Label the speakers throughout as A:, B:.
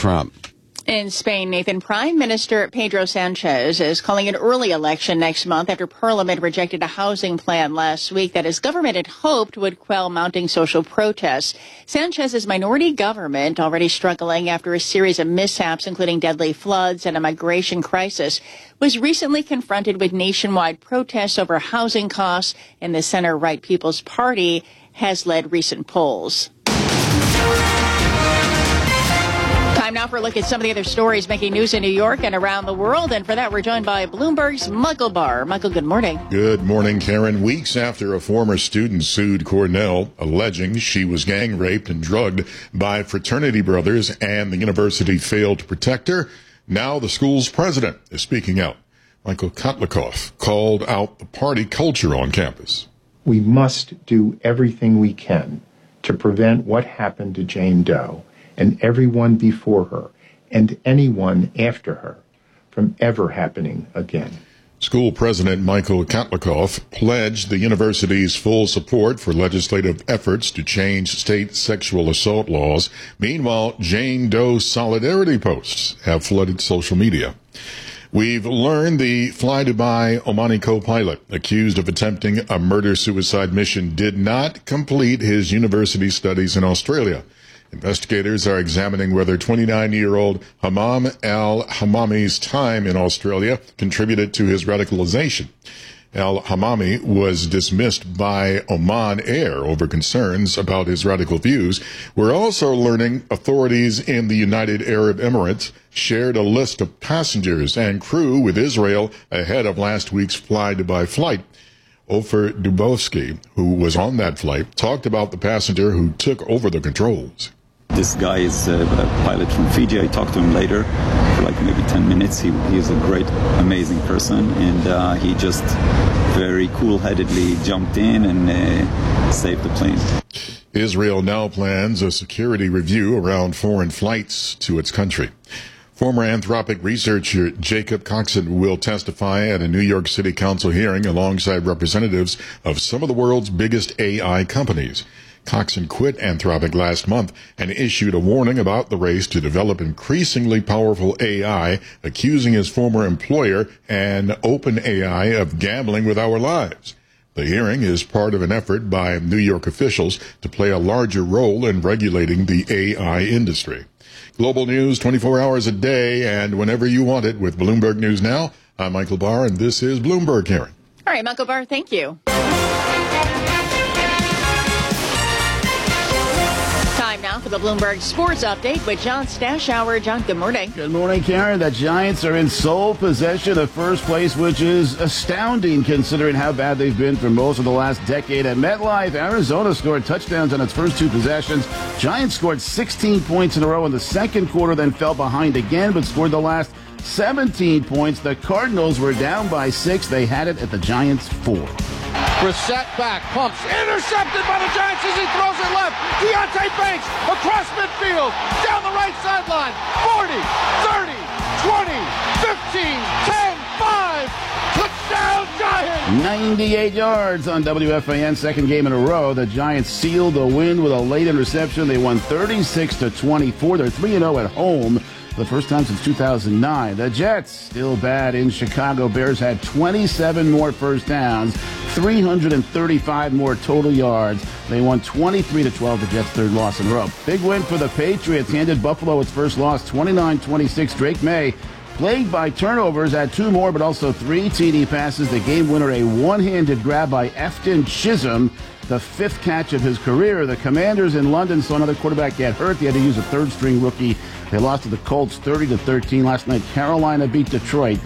A: Trump.
B: In Spain, Nathan, Prime Minister Pedro Sanchez is calling an early election next month after Parliament rejected a housing plan last week that his government had hoped would quell mounting social protests. Sanchez's minority government, already struggling after a series of mishaps, including deadly floods and a migration crisis, was recently confronted with nationwide protests over housing costs, and the center-right People's Party has led recent polls. Time now for a look at some of the other stories making news in New York and around the world. And for that, we're joined by Bloomberg's Michael Barr. Michael, good morning.
C: Good morning, Karen. Weeks after a former student sued Cornell, alleging she was gang raped and drugged by fraternity brothers and the university failed to protect her, now the school's president is speaking out. Michael Kotlikoff called out the party culture on campus.
D: We must do everything we can to prevent what happened to Jane Doe and everyone before her and anyone after her from ever happening again.
C: School President Michael Kotlikoff pledged the university's full support for legislative efforts to change state sexual assault laws. Meanwhile, Jane Doe solidarity posts have flooded social media. We've learned the Fly Dubai Omani co-pilot accused of attempting a murder-suicide mission did not complete his university studies in Australia. Investigators are examining whether 29-year-old Hammam al-Hammami's time in Australia contributed to his radicalization. Al-Hammami was dismissed by Oman Air over concerns about his radical views. We're also learning authorities in the United Arab Emirates shared a list of passengers and crew with Israel ahead of last week's Fly Dubai flight. Ofer Dubovsky, who was on that flight, talked about the passenger who took over the controls.
E: This guy is a pilot from Fiji. I talked to him later for like maybe 10 minutes. He is a great, amazing person, and he just very cool-headedly jumped in and saved the plane.
C: Israel now plans a security review around foreign flights to its country. Former Anthropic researcher Jacob Coxon will testify at a New York City Council hearing alongside representatives of some of the world's biggest AI companies. Coxon quit Anthropic last month and issued a warning about the race to develop increasingly powerful AI, accusing his former employer and OpenAI of gambling with our lives. The hearing is part of an effort by New York officials to play a larger role in regulating the AI industry. Global news 24 hours a day and whenever you want it with Bloomberg News Now. I'm Michael Barr, and this is Bloomberg, Karen.
B: All right, Michael Barr, thank you. Time now for the Bloomberg Sports Update with John Stashower. John, good morning.
F: Good morning, Karen. The Giants are in sole possession of first place, which is astounding considering how bad they've been for most of the last decade. At MetLife, Arizona scored touchdowns on its first two possessions. Giants scored 16 points in a row in the second quarter, then fell behind again, but scored the last 17 points. The Cardinals were down by 6. They had it at the Giants' 4.
G: Brissett back, pumps, intercepted by the Giants as he throws it left. Deontay Banks across midfield, down the right sideline. 40, 30, 20, 15, 10, 5. Touchdown Giants!
F: 98 yards on WFAN, second game in a row. The Giants sealed the win with a late interception. They won 36-24. They're 3-0 at home. The first time since 2009. The Jets, still bad in Chicago. Bears had 27 more first downs, 335 more total yards. They won 23-12, the Jets' third loss in a row. Big win for the Patriots. Handed Buffalo its first loss, 29-26. Drake May, plagued by turnovers, had 2 more, but also 3 TD passes. The game winner, a one-handed grab by Efton Chisholm, the 5th catch of his career. The Commanders in London saw another quarterback get hurt. They had to use a third-string rookie. They lost to the Colts 30-13. Last night, Carolina beat Detroit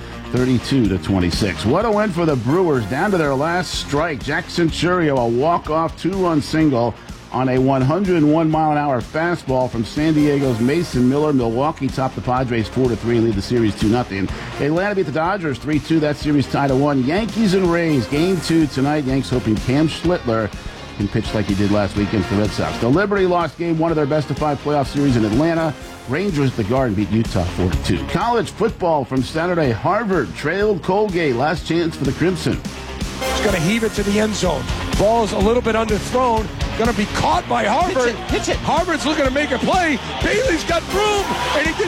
F: 32-26. What a win for the Brewers, down to their last strike. Jack Centurio, a walk-off 2-run single on a 101-mile-an-hour fastball from San Diego's Mason Miller. Milwaukee topped the Padres 4-3 and lead the series 2-0. Atlanta beat the Dodgers 3-2. That series tied at 1. Yankees and Rays, Game 2 tonight. Yanks hoping Cam Schlittler can pitch like he did last week against the Red Sox. The Liberty lost Game 1 of their best-of-5 playoff series in Atlanta. Rangers at the Garden beat Utah 4-2. College football from Saturday. Harvard trailed Colgate. Last chance for the Crimson.
H: He's going to heave it to the end zone. Ball's a little bit underthrown. Going to be caught by Harvard.
G: Pitch it.
H: Harvard's looking to make a play. Bailey's got room, and he